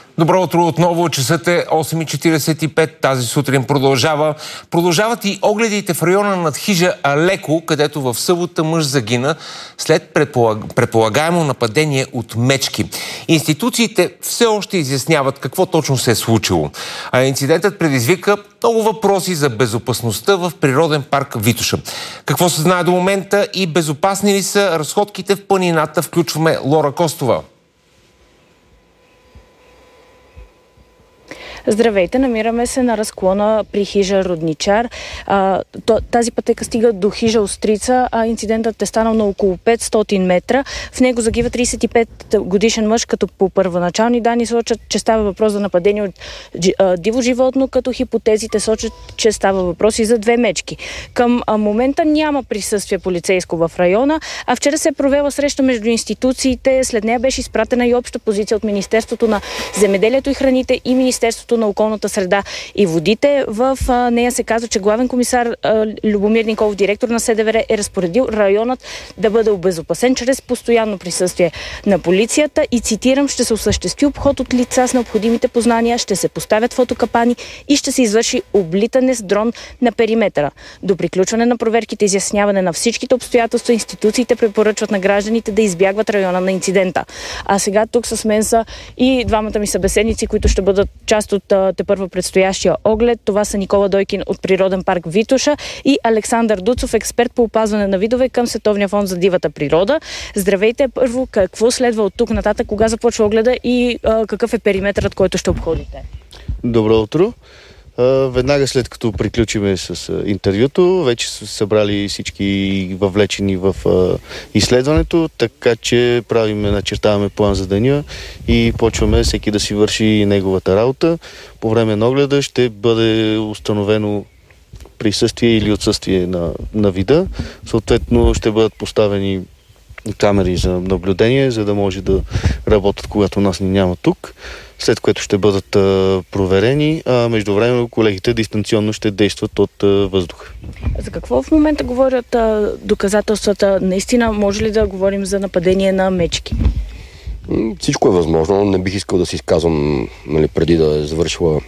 Добро утро отново. Часът е 8:45. Тази сутрин продължават и огледите в района над хижа Алеко, където в събота мъж загина след предполагаемо нападение от мечки. Институциите все още изясняват какво точно се е случило. А инцидентът предизвика много въпроси за безопасността в природен парк Витоша. Какво се знае до момента и безопасни ли са разходките в планината? Включваме Лора Костова. Здравейте, намираме се на разклона при хижа Родничар. Тази пътека стига до хижа Острица, а инцидентът е станал на около 500 метра. В него загива 35 годишен мъж, като по първоначални данни сочат, че става въпрос за нападение от диво животно, като хипотезите сочат, че става въпрос и за 2 мечки. Към момента няма присъствие полицейско в района, а вчера се е провела среща между институциите. След нея беше изпратена и обща позиция от Министерството на земеделието и храните и Министерството на околната среда и водите. В нея се казва, че главен комисар Любомир Николов, директор на СДВР, е разпоредил районът да бъде обезопасен чрез постоянно присъствие на полицията и, цитирам, ще се осъществи обход от лица с необходимите познания, ще се поставят фотокапани и ще се извърши облитане с дрон на периметъра. До приключване на проверките и изясняване на всичките обстоятелства, институциите препоръчват на гражданите да избягват района на инцидента. А сега тук с мен са и двамата ми събеседници, които ще бъдат част от тепърва предстоящия оглед. Това са Никола Дойкин от Природен парк Витоша и Александър Дуцов, експерт по опазване на видове към Световния фонд за дивата природа. Здравейте! Първо, какво следва от тук нататък? Кога започва огледа и какъв е периметърът, който ще обходите? Добро утро! Веднага след като приключиме с интервюто, вече са събрали всички въвлечени в изследването, така че начертаваме план за деня и почваме всеки да си върши неговата работа. По време на огледа ще бъде установено присъствие или отсъствие на вида. Съответно ще бъдат поставени камери за наблюдение, за да може да работят, когато нас няма тук, след което ще бъдат проверени, а междувременно колегите дистанционно ще действат от въздуха. За какво в момента говорят доказателствата? Наистина може ли да говорим за нападение на мечки? Всичко е възможно. Не бих искал да се изказвам преди да е завършила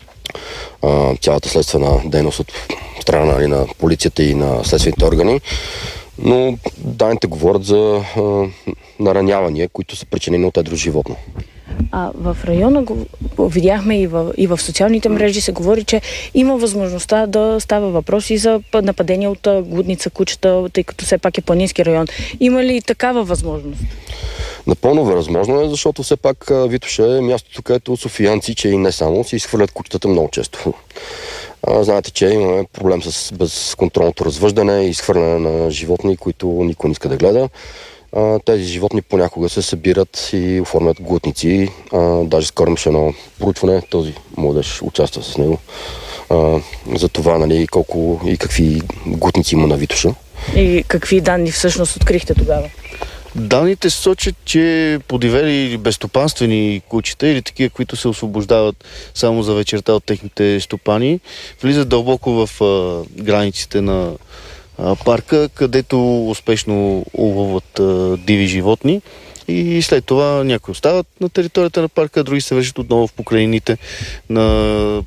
цялата следствена дейност от страна на полицията и на следствените органи. Но данните говорят за наранявания, които са причинени от едро животно. В района видяхме и в социалните мрежи се говори, че има възможността да става въпрос и за нападение от глутница кучета, тъй като все пак е планински район. Има ли такава възможност? Напълно възможно е, защото все пак Витоша е мястото, където софиянци, че и не само, си изхвърлят кучетата много често. Знаете, че имаме проблем с безконтролното развъждане и изхвърляне на животни, които никой не иска да гледа. Тези животни понякога се събират и оформят глутници. Даже скоро имаше едно проучване, този младеж участва с него. За това, колко и какви глутници има на Витоша. И какви данни всъщност открихте тогава? Данните сочат, че подивели или безстопанствени кучета или такива, които се освобождават само за вечерта от техните стопани, влизат дълбоко в границите на парка, където успешно уловуват диви животни и след това някои остават на територията на парка, други се връщат отново в покрайнините на